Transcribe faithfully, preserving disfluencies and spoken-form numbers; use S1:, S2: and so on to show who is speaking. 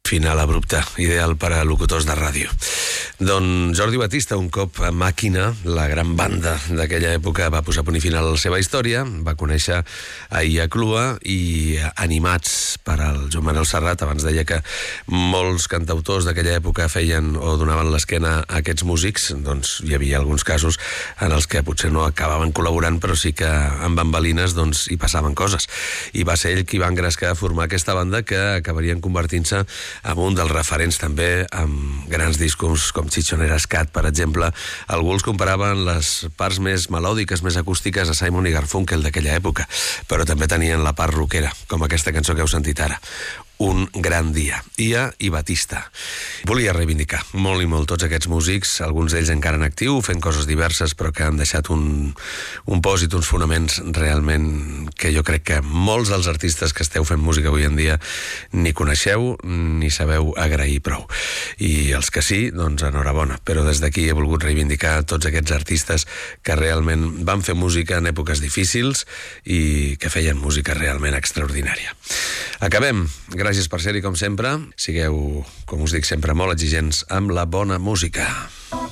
S1: Final abrupte, ideal per a locutors de ràdio. Doncs Jordi Batista, un cop a Màquina, la gran banda d'aquella època, va posar punt i final a la seva història, va conèixer a Ia Clua i, animats per al Joan Manuel Serrat, abans deia que molts cantautors d'aquella època feien o donaven l'esquena a aquests músics, doncs hi havia alguns casos en els que potser no acabaven col·laborant, però sí que amb bambalines doncs, hi passaven coses. I va ser ell qui va engrescar a formar aquesta banda que acabarien convertint-se en un dels referents també amb grans discos com Chichonera Scat, per exemple. Algú els comparaven les parts més melòdiques, més acústiques a Simon i Garfunkel d'aquella època, però també tenien la part rockera, com aquesta cançó que heu sentit ara. Un gran dia. Ia i Batista. Volia reivindicar molt i molt tots aquests músics, alguns d'ells encara en actiu, fent coses diverses, però que han deixat un, un pòsit, uns fonaments realment que jo crec que molts dels artistes que esteu fent música avui en dia ni coneixeu ni sabeu agrair prou. I els que sí, doncs enhorabona. Però des d'aquí he volgut reivindicar tots aquests artistes que realment van fer música en èpoques difícils i que feien música realment extraordinària. Acabem. Gràcies per ser-hi, com sempre. Sigueu, com us dic sempre, molt exigents amb la bona música.